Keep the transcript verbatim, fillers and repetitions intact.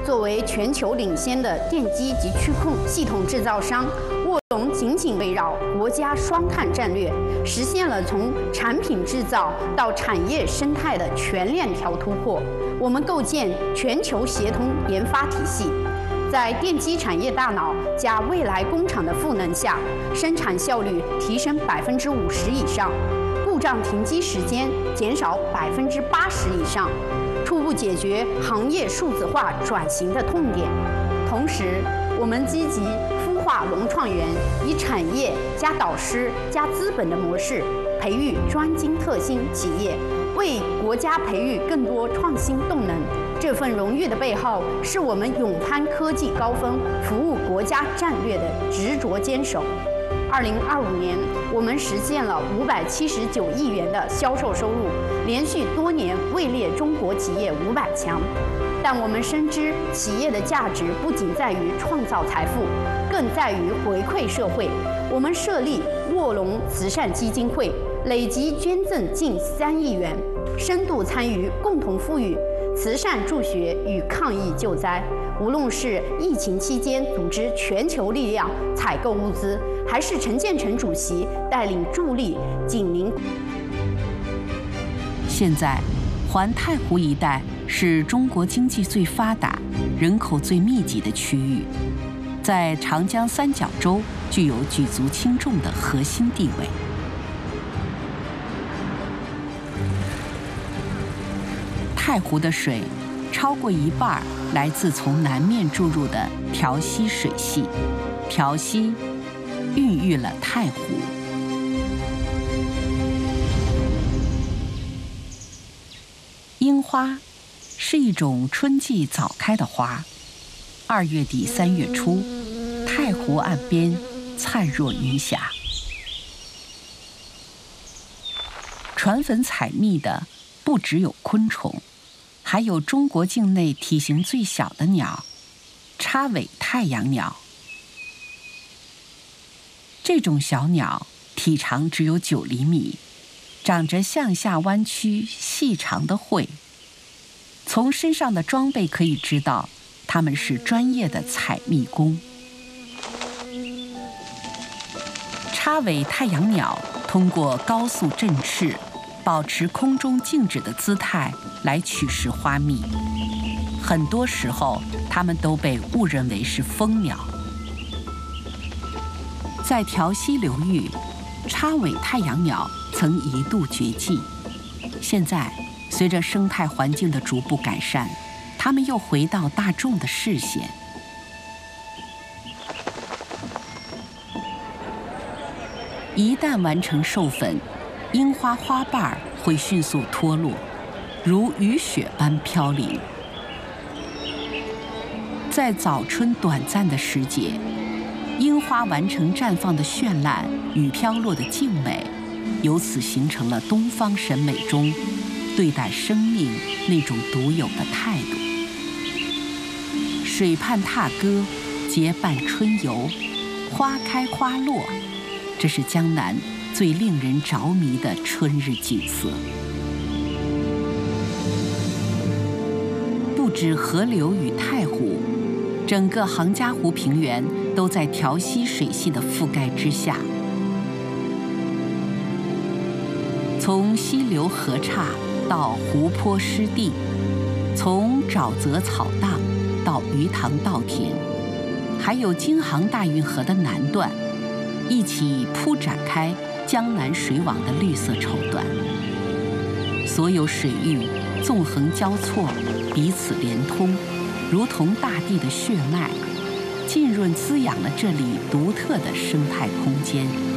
作为全球领先的电机及区控系统制造商，卧龙紧紧围绕国家双碳战略，实现了从产品制造到产业生态的全链条突破。我们构建全球协同研发体系，在电机产业大脑加未来工厂的赋能下，生产效率提升百分之五十以上，故障停机时间减少百分之八十以上，初步解决行业数字化转型的痛点。同时，我们积极孵化龙创园，以产业加导师加资本的模式，培育专精特新企业，为国家培育更多创新动能。这份荣誉的背后，是我们勇攀科技高峰、服务国家战略的执着坚守。二零二五年，我们实现了五百七十九亿元的销售收入，连续多年位列中国企业五百强。但我们深知，企业的价值不仅在于创造财富，更在于回馈社会。我们设立卧龙慈善基金会，累计捐赠近三亿元，深度参与共同富裕、慈善助学与抗疫救灾。无论是疫情期间组织全球力量采购物资，还是陈建成主席带领助力紧邻。 现在，环太湖一带是中国经济最发达、人口最密集的区域，在长江三角洲具有举足轻重的核心地位。太湖的水超过一半来自从南面注入的调溪水系，调溪孕育了太湖。樱花是一种春季早开的花，二月底三月初，太湖岸边灿若云霞。传粉采蜜的不只有昆虫，还有中国境内体型最小的鸟——叉尾太阳鸟。这种小鸟体长只有九厘米，长着向下弯曲细长的喙。从身上的装备可以知道，它们是专业的采蜜工。叉尾太阳鸟通过高速振翅，保持空中静止的姿态来取食花蜜。很多时候，它们都被误认为是蜂鸟。在调溪流域，叉尾太阳鸟曾一度绝迹，现在随着生态环境的逐步改善，它们又回到大众的视线。一旦完成授粉，樱花花瓣会迅速脱落，如雨雪般飘零。在早春短暂的时节，樱花完成绽放的绚烂与飘落的静美，由此形成了东方审美中对待生命那种独有的态度。水畔踏歌，结伴春游，花开花落，这是江南最令人着迷的春日景色。不止河流与太湖，整个杭嘉湖平原都在调溪水系的覆盖之下。从溪流河岔到湖泊湿地，从沼泽草荡到鱼塘稻田，还有京杭大运河的南段，一起铺展开江南水网的绿色绸缎。所有水域纵横交错，彼此连通，如同大地的血脉，浸润滋养了这里独特的生态空间。